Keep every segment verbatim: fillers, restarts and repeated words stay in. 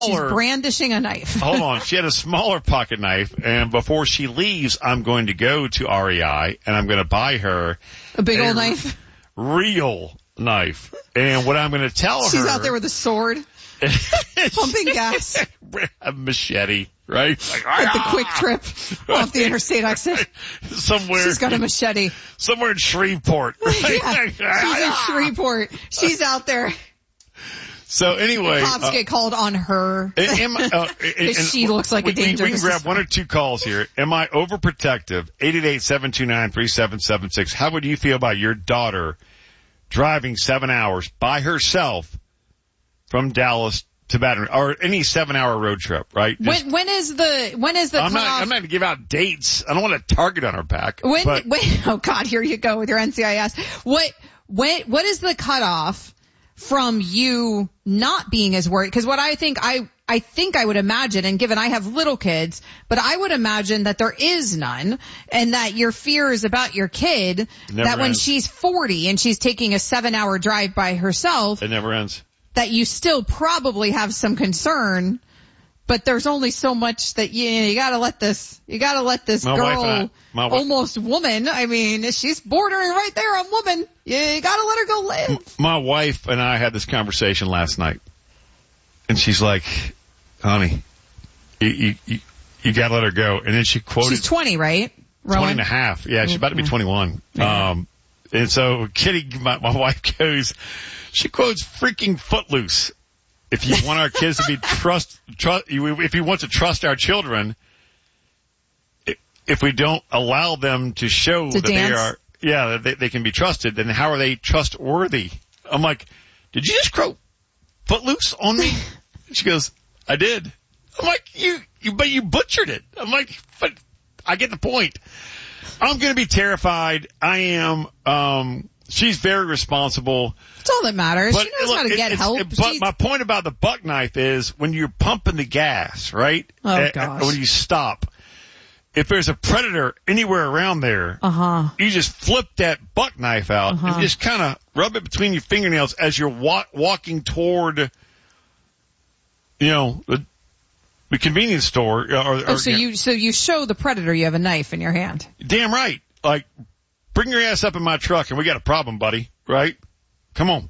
She's brandishing a knife. Hold on. She had a smaller pocket knife, and before she leaves, I'm going to go to R E I, and I'm going to buy her a big a old knife, real knife. And what I'm going to tell She's her... She's out there with a sword, pumping gas. A machete, right? Like, Like the quick trip off the interstate exit. Somewhere. She's got a machete. Somewhere in Shreveport. Right? Yeah, she's in Shreveport. She's out there. So anyway, cops uh, get called on her. Am, uh, and, she looks like we, a danger. We, we can grab one or two calls here. Am I overprotective? eight eight eight, seven two nine, three seven seven six. How would you feel about your daughter driving seven hours by herself from Dallas to Baton Rouge, or any seven-hour road trip? Right? Just, when when is the when is the? I'm cutoff? not. I'm not going to give out dates. I don't want a target on her back. When? But, when oh God, here you go with your N C I S. What? When? What is the cutoff from you not being as worried? Because what I think I I think I would imagine, and given I have little kids, but I would imagine that there is none, and that your fear is about your kid, never that when ends. she's forty and she's taking a seven-hour drive by herself, it never ends. That you still probably have some concern, but there's only so much that you, you gotta let this, you gotta let this my girl, I, my almost woman, I mean, she's bordering right there on woman. You, you gotta let her go live. My wife and I had this conversation last night, and she's like, honey, you, you, you, you gotta let her go. And then she quoted. She's twenty, right? Rowan? twenty and a half. Yeah, she's about to be twenty-one. Yeah. Um, and so Kitty, my, my wife goes, she quotes freaking Footloose. If you want our kids to be trust, trust, if you want to trust our children, if we don't allow them to show to that dance? they are, yeah, that they, they can be trusted, then how are they trustworthy? I'm like, did you just quote Footloose on me? She goes, I did. I'm like, you, you, but you butchered it. I'm like, but I get the point. I'm going to be terrified. I am, um, she's very responsible. That's all that matters. But, she knows look, how to it, get it, help. It, but She's... my point about the buck knife is when you're pumping the gas, right? Oh, uh, gosh. When you stop, if there's a predator anywhere around there, uh-huh. you just flip that buck knife out uh-huh. and just kind of rub it between your fingernails as you're wa- walking toward, you know, the, the convenience store. Or, or, oh, so you, know, you so you show the predator you have a knife in your hand. Damn right. Like, bring your ass up in my truck and we got a problem, buddy. Right? Come on.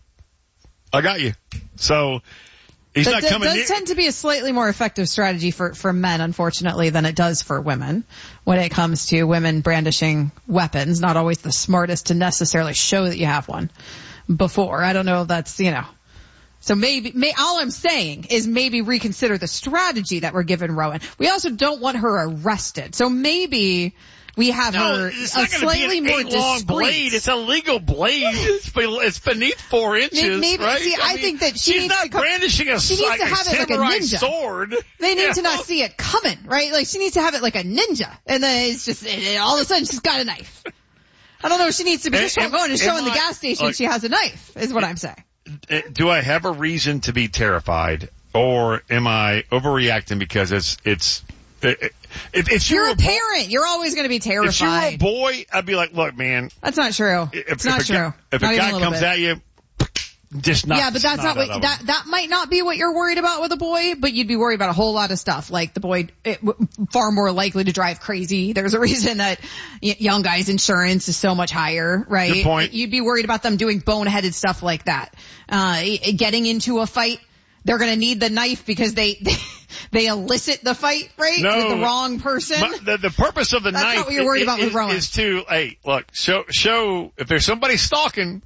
I got you. So, he's that not d- coming does near. tend to be a slightly more effective strategy for, for men, unfortunately, than it does for women when it comes to women brandishing weapons. Not always the smartest to necessarily show that you have one before. I don't know if that's, you know. So maybe, may, all I'm saying is maybe reconsider the strategy that we're giving Rowan. We also don't want her arrested. So maybe we have no, her it's a not gonna slightly be an more eight long discreet. blade. It's a legal blade. It's, be, it's beneath four inches, maybe, right? See, I, I mean, think that she she's needs not to come, brandishing a, she needs like to a have it like a samurai ninja. sword. They need yeah. to not see it coming, right? Like she needs to have it like a ninja, and then it's just and all of a sudden she's got a knife. I don't know. She needs to be just am, going and showing am the I, gas station like, she has a knife. Is what I'm saying. Do I have a reason to be terrified, or am I overreacting because it's it's? If, if You're, you're a parent. You're always going to be terrified. If you were a boy, I'd be like, look, man. That's not true. If, it's if not a true. Guy, if not a guy a comes bit. at you, just not. Yeah, but that's not what, that, that might not be what you're worried about with a boy, but you'd be worried about a whole lot of stuff. Like the boy, it, far more likely to drive crazy. There's a reason that y- young guys' insurance is so much higher, right? Good point. You'd be worried about them doing boneheaded stuff like that. Uh, getting into a fight. They're gonna need the knife because they, they, they elicit the fight, right? No. With the wrong person. My, the, the purpose of the That's knife not what you're worried is, about with is, Rowan. is to, hey, look, show, show, if there's somebody stalking,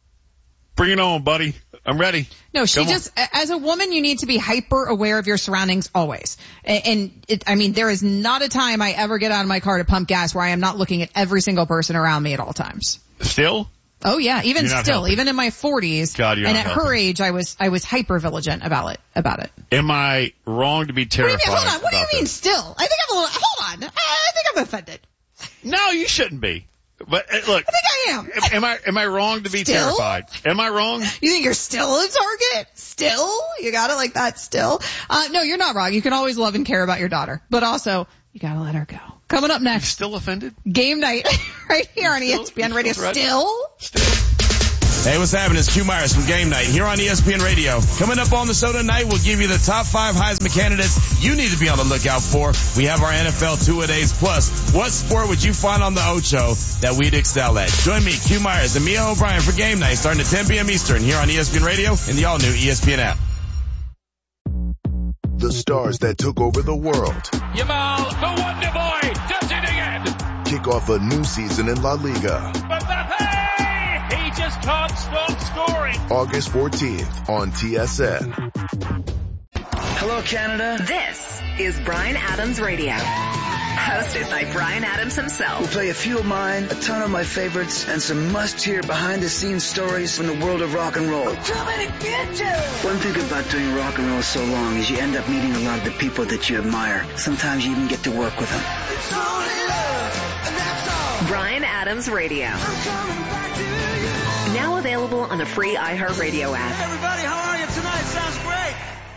bring it on, buddy. I'm ready. No, she Come just, on. as a woman, you need to be hyper aware of your surroundings always. And, and it, I mean, there is not a time I ever get out of my car to pump gas where I am not looking at every single person around me at all times. Still? Oh yeah, even You're not still, helping. even in my forties, God, you're and not at helping. her age, I was, I was hyper vigilant about it, about it. Am I wrong to be What do you terrified? mean, hold on, what do you about mean this? still? I think I'm a little, hold on, I think I'm offended. No, you shouldn't be. But uh, look, I think I am. am, am I am I wrong to be Still? terrified? Am I wrong? You think you're still a target? Still? You got it like that still? Uh, no, you're not wrong. You can always love and care about your daughter, but also, you gotta let her go. Coming up next. Still offended? Game night right here on Still- E S P N Radio. still Still? Still. Hey, what's happening? It's Q Myers from Game Night here on E S P N Radio. Coming up on the show tonight, we'll give you the top five Heisman candidates you need to be on the lookout for. We have our N F L two-a-days plus. What sport would you find on the Ocho that we'd excel at? Join me, Q Myers, and Mia O'Brien for Game Night starting at ten p.m. Eastern here on E S P N Radio and the all-new E S P N app. The stars that took over the world. Yamal, the Wonder Boy, does it again. Kick off a new season in La Liga. Mbappe, he just can't stop scoring. August fourteenth on T S N. Hello, Canada. This is Bryan Adams Radio. Hosted by Bryan Adams himself. We'll play a few of mine, a ton of my favorites, and some must-hear behind-the-scenes stories from the world of rock and roll. I'm coming to get you! One thing about doing rock and roll so long is you end up meeting a lot of the people that you admire. Sometimes you even get to work with them. It's only love, and that's all. Bryan Adams Radio. I'm coming back to you. Now available on the free iHeartRadio app. Hey, everybody, how are you tonight? Sounds great.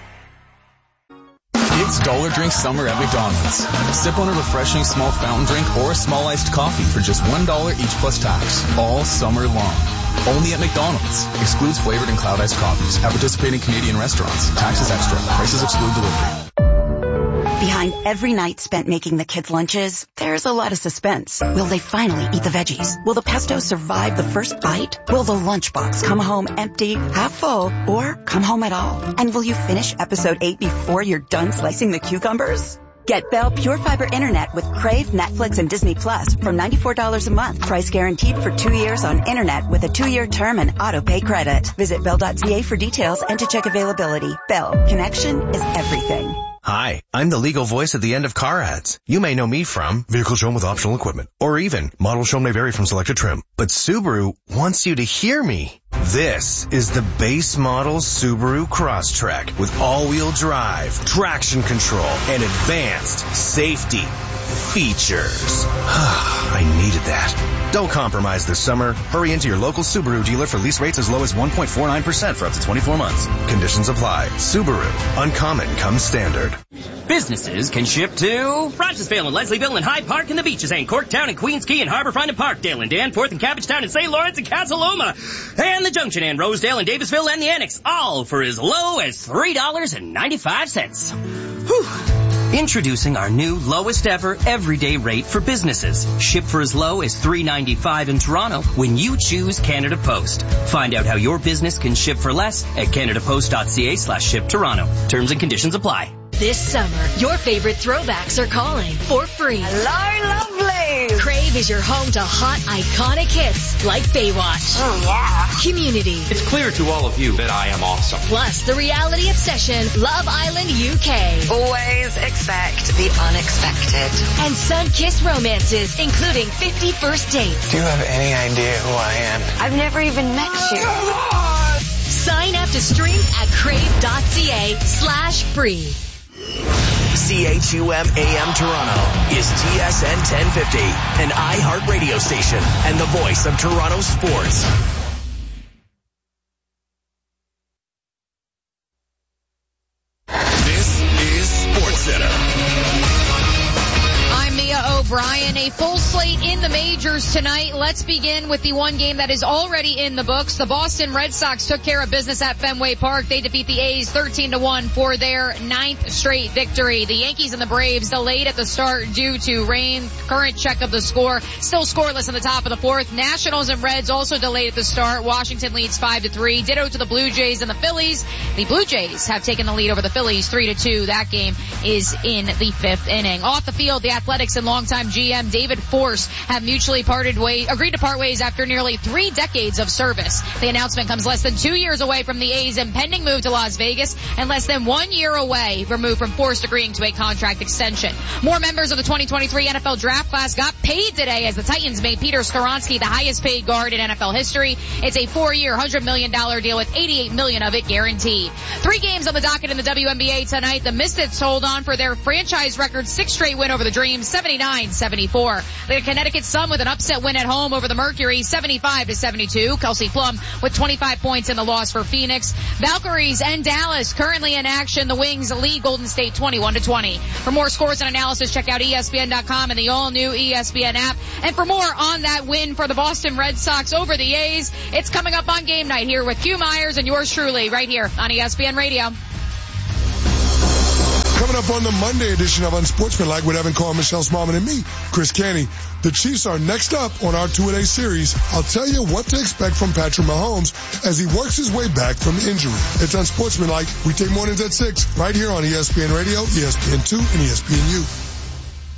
It's Dollar Drink Summer at McDonald's. Sip on a refreshing small fountain drink or a small iced coffee for just one dollar each plus tax, all summer long. Only at McDonald's. Excludes flavored and cloud iced coffees at participating Canadian restaurants. Taxes extra. Prices exclude delivery. Behind every night spent making the kids' lunches, there's a lot of suspense. Will they finally eat the veggies? Will the pesto survive the first bite? Will the lunchbox come home empty, half full, or come home at all? And will you finish episode eight before you're done slicing the cucumbers? Get Bell Pure Fiber Internet with Crave, Netflix, and Disney Plus from ninety-four dollars a month. Price guaranteed for two years on Internet with a two-year term and auto-pay credit. Visit bell dot c a for details and to check availability. Bell. Connection is everything. Hi, I'm the legal voice at the end of car ads. You may know me from vehicle shown with optional equipment, or even model shown may vary from selected trim. But Subaru wants you to hear me. This is the base model Subaru Crosstrek with all-wheel drive, traction control, and advanced safety features. I needed that. Don't compromise this summer. Hurry into your local Subaru dealer for lease rates as low as one point four nine percent for up to twenty-four months. Conditions apply. Subaru. Uncommon comes standard. Businesses can ship to Rochesville and Leslieville and Hyde Park and the Beaches and Corktown and Queens Quay and Harborfront and Parkdale and Danforth and Cabbagetown and Saint Lawrence and Casaloma and the Junction and Rosedale and Davisville and the Annex, all for as low as three dollars and ninety-five cents. Whew. Introducing our new lowest ever everyday rate for businesses. Ship for as low as three dollars and ninety-five cents in Toronto when you choose Canada Post. Find out how your business can ship for less at canadapost.ca slash ship Toronto. Terms and conditions apply. This summer, your favorite throwbacks are calling for free. Hello, lovely. Crave is your home to hot, iconic hits like Baywatch. Oh, yeah. Community. It's clear to all of you that I am awesome. Plus, the reality obsession, Love Island U K. Always expect the unexpected. And sun-kissed romances, including fifty First Dates. Do you have any idea who I am? I've never even met you. Sign up to stream at crave.ca slash free. C H U M A M Toronto is T S N ten fifty, an iHeart radio station and the voice of Toronto sports. This is SportsCenter. I'm Mia O'Brien. A full slate in the majors tonight. Let's begin with the one game that is already in the books. The Boston Red Sox took care of business at Fenway Park. They defeat the A's thirteen to one for their ninth straight victory. The Yankees and the Braves delayed at the start due to rain. Current check of the score, still scoreless in the top of the fourth. Nationals and Reds also delayed at the start. Washington leads five to three. Ditto to the Blue Jays and the Phillies. The Blue Jays have taken the lead over the Phillies three to two. That game is in the fifth inning. Off the field, the Athletics and longtime G M David Force have mutually parted ways, agreed to part ways after nearly three decades of service. The announcement comes less than two years away from the A's impending move to Las Vegas and less than one year away removed from Force agreeing to a contract extension. More members of the twenty twenty-three N F L draft class got paid today as the Titans made Peter Skoronski the highest paid guard in N F L history. It's a four-year, one hundred million dollars deal with eighty-eight million dollars of it guaranteed. Three games on the docket in the W N B A tonight. The Mystics hold on for their franchise record six straight win over the Dreams, seventy-nine seventy-nine seventy-four. The Connecticut Sun with an upset win at home over the Mercury, seventy-five to seventy-two. Kelsey Plum with twenty-five points in the loss for Phoenix. Valkyries and Dallas currently in action. The Wings lead Golden State twenty-one to twenty. For more scores and analysis, check out E S P N dot com and the all-new E S P N app. And for more on that win for the Boston Red Sox over the A's, it's coming up on Game Night here with Hugh Myers and yours truly right here on E S P N Radio. Coming up on the Monday edition of Unsportsmanlike with Evan Carr, Michelle Smallman, and me, Chris Canty. The Chiefs are next up on our two-a-day series. I'll tell you what to expect from Patrick Mahomes as he works his way back from injury. It's Unsportsmanlike. We take mornings at six right here on E S P N Radio, E S P N two, and E S P N U.